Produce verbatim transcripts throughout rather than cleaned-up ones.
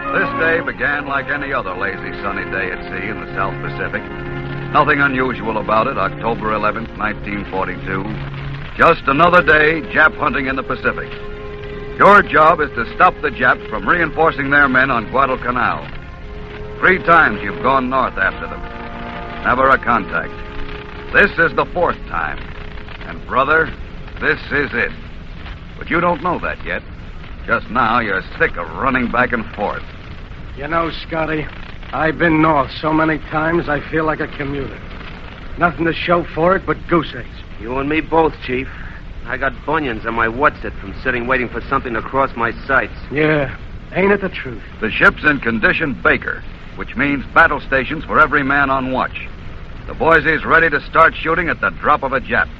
This day began like any other lazy sunny day at sea in the South Pacific. Nothing unusual about it, October eleventh, nineteen forty-two. Just another day Jap hunting in the Pacific. Your job is to stop the Japs from reinforcing their men on Guadalcanal. Three times you've gone north after them. Never a contact. This is the fourth time. And, brother, this is it. But you don't know that yet. Just now, you're sick of running back and forth. You know, Scotty, I've been north so many times I feel like a commuter. Nothing to show for it but goose eggs. You and me both, Chief. I got bunions on my what's-it from sitting waiting for something to cross my sights. Yeah, ain't it the truth? The ship's in condition Baker, which means battle stations for every man on watch. The Boise's ready to start shooting at the drop of a Jap.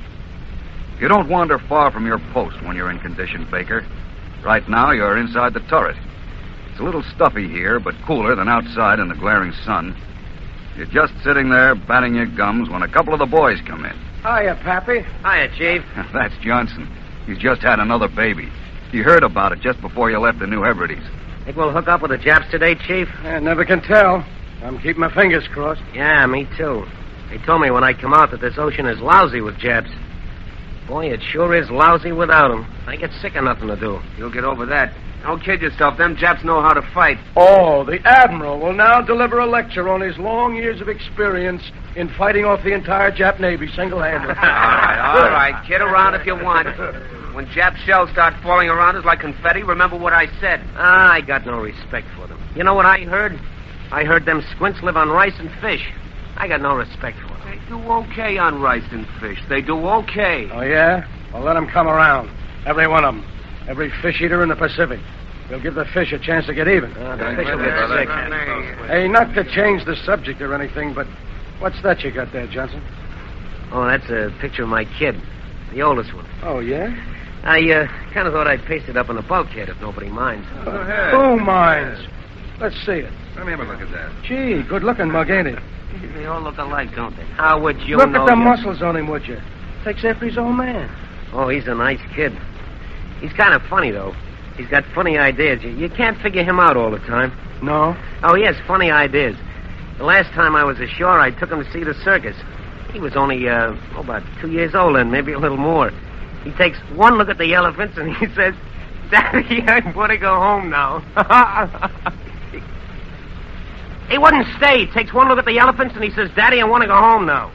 You don't wander far from your post when you're in condition Baker. Right now, you're inside the turret. It's a little stuffy here, but cooler than outside in the glaring sun. You're just sitting there batting your gums when a couple of the boys come in. Hiya, Pappy. Hiya, Chief. That's Johnson. He's just had another baby. He heard about it just before you left the New Hebrides. Think we'll hook up with the Japs today, Chief? I never can tell. I'm keeping my fingers crossed. Yeah, me too. They told me when I come out that this ocean is lousy with Japs. Boy, it sure is lousy without them. I get sick of nothing to do. You'll get over that. Don't kid yourself. Them Japs know how to fight. Oh, the Admiral will now deliver a lecture on his long years of experience in fighting off the entire Jap Navy single-handed. all right, all right. Kid around if you want. When Jap shells start falling around us like confetti, remember what I said. Ah, I got no respect for them. You know what I heard? I heard them squints live on rice and fish. I got no respect for them. They do okay on rice and fish. They do okay. Oh, yeah? Well, let them come around. Every one of them. Every fish eater in the Pacific. We'll give the fish a chance to get even. Uh, the fish will get sick. Hey, not to change the subject or anything, but what's that you got there, Johnson? Oh, that's a picture of my kid. The oldest one. Oh, yeah? I uh, kind of thought I'd paste it up on the bulkhead if nobody minds. Go ahead. Who minds? Let's see it. Let me have a look at that. Gee, good looking mug, ain't it? They all look alike, don't they? How would you look know? Look at the you... muscles on him, would you? Takes after his old man. Oh, he's a nice kid. He's kind of funny, though. He's got funny ideas. You, you can't figure him out all the time. No? Oh, he has funny ideas. The last time I was ashore, I took him to see the circus. He was only, uh, oh, about two years old then, maybe a little more. He takes one look at the elephants and he says, Daddy, I want to go home now. He wouldn't stay. He takes one look at the elephants and he says, Daddy, I want to go home now.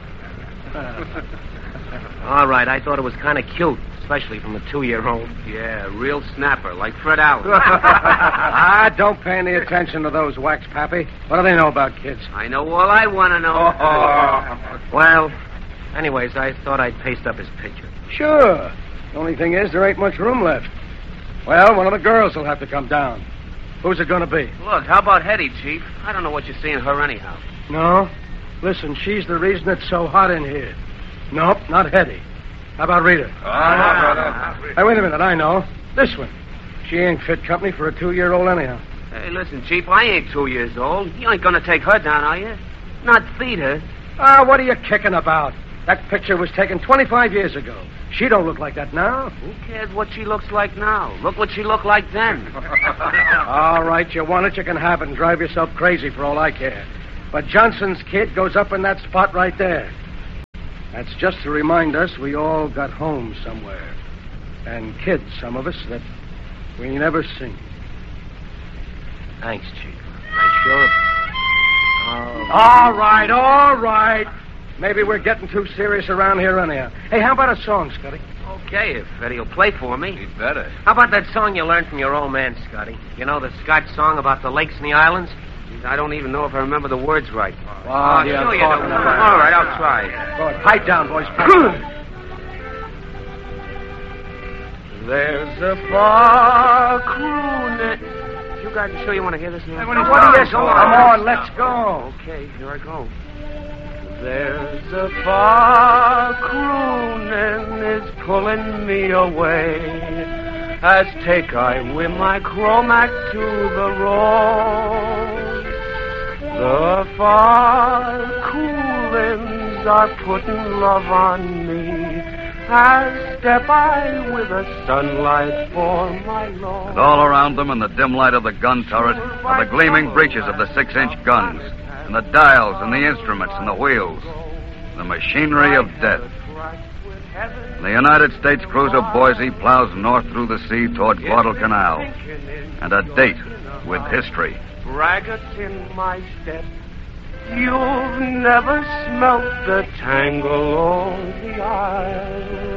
All right, I thought it was kind of cute, especially from a two-year-old. Yeah, real snapper, like Fred Allen. Ah, don't pay any attention to those whacks, Pappy. What do they know about kids? I know all I want to know. Well, anyways, I thought I'd paste up his picture. Sure. The only thing is, there ain't much room left. Well, one of the girls will have to come down. Who's it going to be? Look, how about Hetty, Chief? I don't know what you see in her anyhow. No? Listen, she's the reason it's so hot in here. Nope, not Hetty. How about Rita? Ah, Hey, wait a minute, I know. This one. She ain't fit company for a two-year-old anyhow. Hey, listen, Chief, I ain't two years old. You ain't going to take her down, are you? Not feed her. Ah, what are you kicking about? That picture was taken twenty-five years ago. She don't look like that now. Who cares what she looks like now? Look what she looked like then. All right, you want it, you can have it and drive yourself crazy for all I care. But Johnson's kid goes up in that spot right there. That's just to remind us we all got home somewhere. And kids, some of us, that we never seen. Thanks, Chief. I sure... Oh. All right, all right. Maybe we're getting too serious around here anyhow. Hey, how about a song, Scotty? Okay, if Eddie will play for me. He'd better. How about that song you learned from your old man, Scotty? You know, the Scotch song about the lakes and the islands? I don't even know if I remember the words right. Oh, oh yeah, sure you don't. All right, I'll try. Go ahead. Pipe down, boys. There's a far crooning. You guys sure you want to hear this now? What are you? Come on, let's go. Okay, here I go. There's a far crooning is pulling me away as take I with my chromac to the road. The far coolings are putting love on me As step I with the sunlight for my lord. And all around them, in the dim light of the gun turret, are the gleaming breeches of the six-inch guns, and the dials and the instruments and the wheels, the machinery of death. The United States cruiser Boise plows north through the sea toward Guadalcanal, and a date with history. Braggarts in my step. You've never smelt the tangle or the isle.